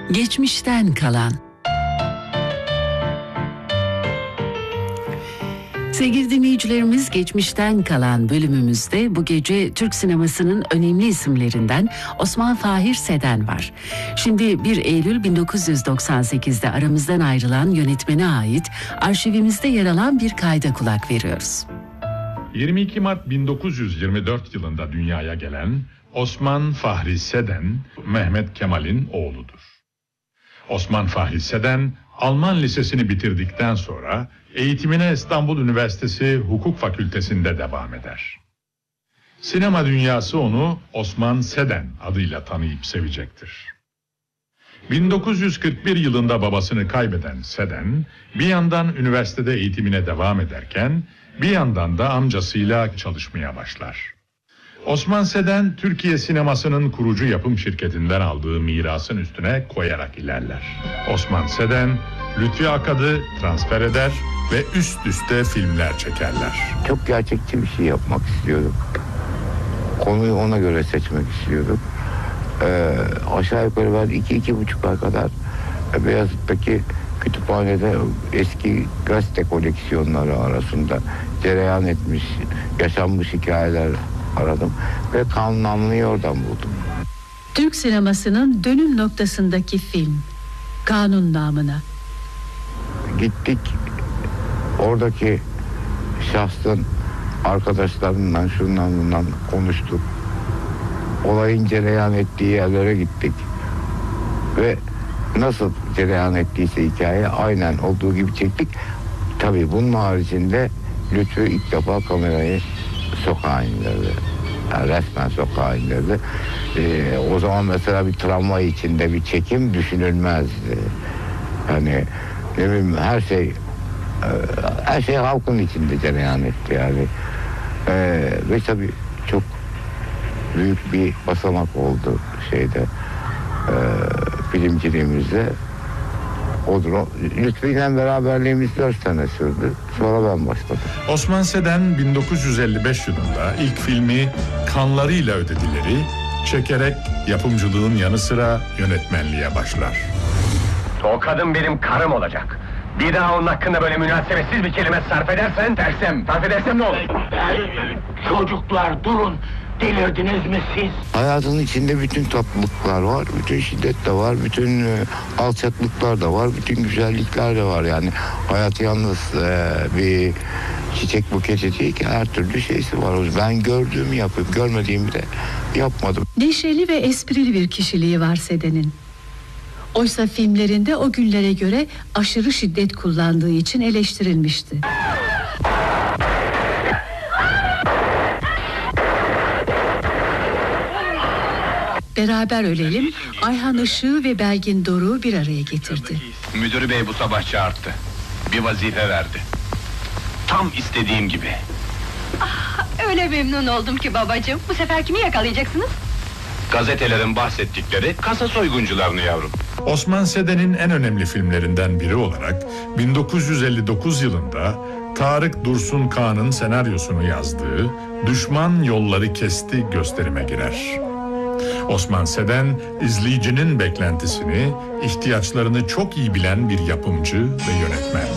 Geçmişten kalan. Sevgili dinleyicilerimiz, geçmişten kalan bölümümüzde bu gece Türk sinemasının önemli isimlerinden Osman Fahir Seden var. Şimdi 1 Eylül 1998'de aramızdan ayrılan yönetmene ait arşivimizde yer alan bir kayda kulak veriyoruz. 22 Mart 1924 yılında dünyaya gelen Osman Fahri Seden, Mehmet Kemal'in oğludur. Osman Fahri Seden, Alman lisesini bitirdikten sonra eğitimine İstanbul Üniversitesi Hukuk Fakültesi'nde devam eder. Sinema dünyası onu Osman Seden adıyla tanıyıp sevecektir. 1941 yılında babasını kaybeden Seden, bir yandan üniversitede eğitimine devam ederken, bir yandan da amcasıyla çalışmaya başlar. Osman Seden, Türkiye sinemasının kurucu yapım şirketinden aldığı mirasın üstüne koyarak ilerler. Osman Seden, Lütfi Akad'ı transfer eder ve üst üste filmler çekerler. Çok gerçekçi bir şey yapmak istiyordum. Konuyu ona göre seçmek istiyordum. Aşağı yukarı ben 2-2,5 ay kadar Beyazıt'taki kütüphanede eski gazete koleksiyonları arasında cereyan etmiş, yaşanmış hikayeler aradım ve Kanun Namlı'yı oradan buldum. Türk sinemasının dönüm noktasındaki film Kanun Namına. Gittik, oradaki şahsın arkadaşlarından şundan bundan konuştuk. Olayın cereyan ettiği yerlere gittik ve nasıl cereyan ettiyse hikaye aynen olduğu gibi çektik. Tabii bunun haricinde Lütfü ilk defa kamerayı sokağa indirdi. Yani resmen sokağa indirdi. O zaman mesela bir tramvay içinde bir çekim düşünülmezdi. Yani ne bileyim her şey halkın içinde cereyan etti yani. Ve tabii çok büyük bir basamak oldu filmciliğimizde. Lütfü'yle beraberliğimiz 4 sene sürdü. Sonra ben başladım. Osman Seden 1955 yılında ilk filmi Kanlarıyla Ödediler'i çekerek yapımcılığın yanı sıra yönetmenliğe başlar. O kadın benim karım olacak. Bir daha onun hakkında böyle münasebetsiz bir kelime sarf edersen ne olur? Çocuklar durun, delirdiniz mi siz? Hayatın içinde bütün tatlılıklar var, bütün şiddet de var, bütün alçaklıklar da var, bütün güzellikler de var. Yani hayat yalnız bir çiçek buketi değil ki, her türlü şeysi var. Ben gördüğümü yapıp görmediğimi de yapmadım. Neşeli ve esprili bir kişiliği var Seden'in. Oysa filmlerinde o günlere göre aşırı şiddet kullandığı için eleştirilmişti. Beraber Ölelim, Ayhan Işık'ı ve Belgin Doruk'u bir araya getirdi. Müdür bey bu sabah çağırdı. Bir vazife verdi. Tam istediğim gibi. Öyle memnun oldum ki babacığım. Bu sefer kimi yakalayacaksınız? Gazetelerin bahsettikleri kasa soyguncularını yavrum. Osman Seden'in en önemli filmlerinden biri olarak 1959 yılında Tarık Dursun Kağan'ın senaryosunu yazdığı Düşman Yolları Kesti gösterime girer. Osman Seden, izleyicinin beklentisini, ihtiyaçlarını çok iyi bilen bir yapımcı ve yönetmen.